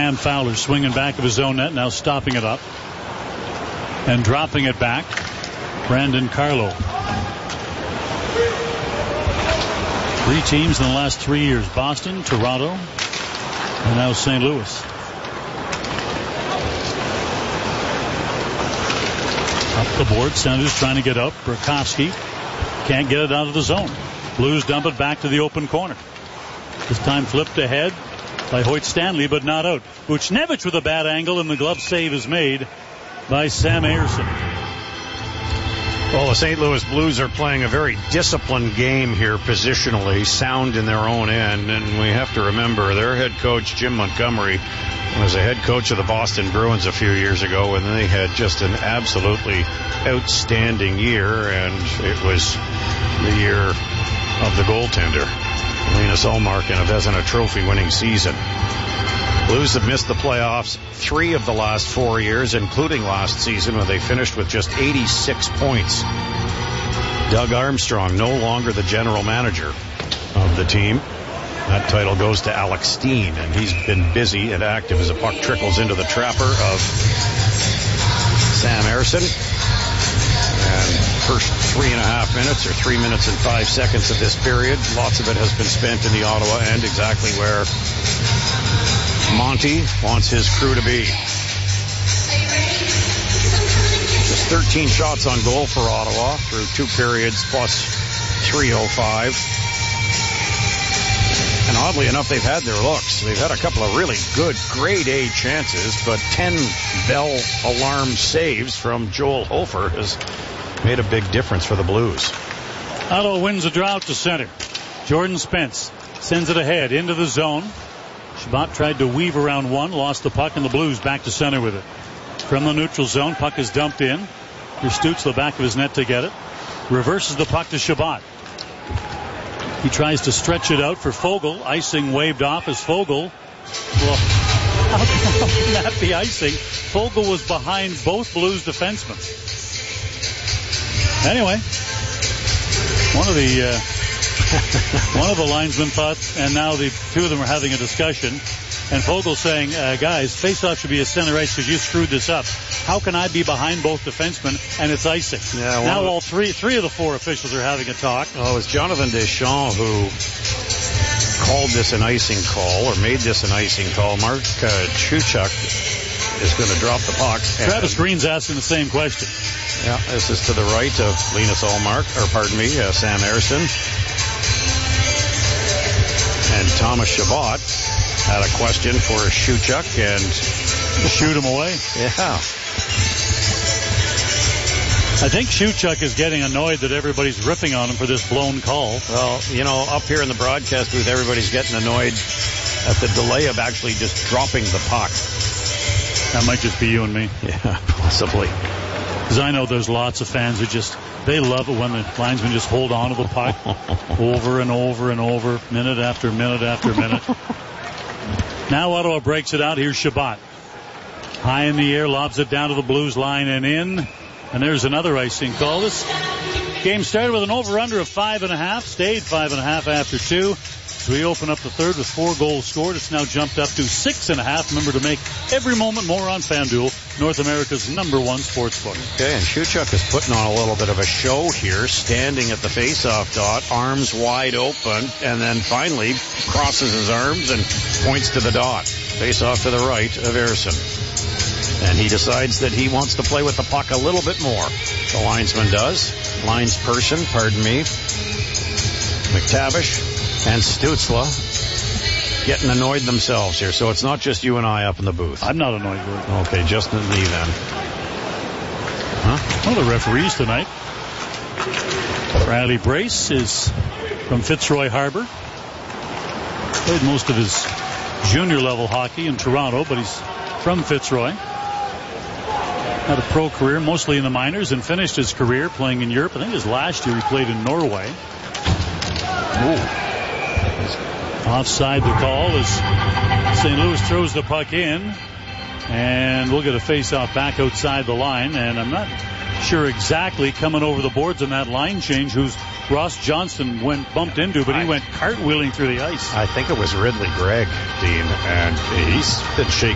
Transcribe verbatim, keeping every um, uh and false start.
Cam Fowler swinging back of his own net, now stopping it up and dropping it back. Brandon Carlo. Three teams in the last three years: Boston, Toronto, and now Saint Louis. Up the board, Senators trying to get up. Burakovsky can't get it out of the zone. Blues dump it back to the open corner. This time flipped ahead by Hoyt Stanley, but not out. Buchnevich with a bad angle, and the glove save is made by Sam Ayerson. Well, the Saint Louis Blues are playing a very disciplined game here positionally, sound in their own end, and we have to remember their head coach, Jim Montgomery, was a head coach of the Boston Bruins a few years ago, and they had just an absolutely outstanding year, and it was the year of the goaltender, Linus Ullmark, in a Vezina Trophy winning season. Blues have missed the playoffs three of the last four years, including last season when they finished with just eighty-six points. Doug Armstrong, no longer the general manager of the team. That title goes to Alex Steen, and he's been busy and active as a puck trickles into the trapper of Sam Ayerson. And first three and a half minutes or three minutes and five seconds of this period, lots of it has been spent in the Ottawa end, exactly where Monty wants his crew to be. Just thirteen shots on goal for Ottawa through two periods plus three oh five. And oddly enough, they've had their looks. They've had a couple of really good grade A chances, but ten bell alarm saves from Joel Hofer has made a big difference for the Blues. Ottawa wins the draw to center. Jordan Spence sends it ahead into the zone. Shabbat tried to weave around one, lost the puck, and the Blues back to center with it. From the neutral zone, puck is dumped in. Here's Stutz, the back of his net to get it. Reverses the puck to Shabbat. He tries to stretch it out for Fogle. Icing waved off as Fogle. Well, how can that be icing? Fogle was behind both Blues defensemen. Anyway, one of the uh, one of the linesmen thought, and now the two of them are having a discussion, and Fogle saying, uh, guys, face-off should be a center ice because you screwed this up. How can I be behind both defensemen and it's icing? Yeah, now all three three of the four officials are having a talk. Oh, it was Jonathan Deschamps who called this an icing call or made this an icing call. Mark uh, Chuchuk is going to drop the puck. Travis Green's asking the same question. Yeah, this is to the right of Linus Ullmark, or pardon me, uh, Sam Ayerson. And Thomas Chabot had a question for Chuchuk and shoot him away. Yeah. I think Chuchuk is getting annoyed that everybody's ripping on him for this blown call. Well, you know, up here in the broadcast booth, everybody's getting annoyed at the delay of actually just dropping the puck. That might just be you and me. Yeah, possibly. Because I know there's lots of fans who just, they love it when the linesmen just hold on to the puck over and over and over, minute after minute after minute. Now Ottawa breaks it out. Here's Shabbat. High in the air, lobs it down to the Blues line and in. And there's another icing call. This game started with an over-under of five and a half, stayed five and a half after two. So we open up the third with four goals scored. It's now jumped up to six and a half. Remember to make every moment more on FanDuel, North America's number one sports book. Okay, and Chuchuk is putting on a little bit of a show here, standing at the face-off dot, arms wide open, and then finally crosses his arms and points to the dot. Face-off to the right of Ayerson. And he decides that he wants to play with the puck a little bit more. The linesman does. Lines person, pardon me. McTavish and Stützle getting annoyed themselves here. So it's not just you and I up in the booth. I'm not annoyed with it. Okay, just me then. Huh? One of the referees tonight. Riley Brace is from Fitzroy Harbor. Played most of his junior level hockey in Toronto, but he's from Fitzroy. Had a pro career, mostly in the minors, and finished his career playing in Europe. I think his last year he played in Norway. Ooh. Offside the call as Saint Louis throws the puck in. And we'll get a face-off back outside the line. And I'm not sure exactly coming over the boards in that line change who's Ross Johnston went bumped into, but he I, went cartwheeling through the ice. I think it was Ridley Gregg, Dean, and he's been shaking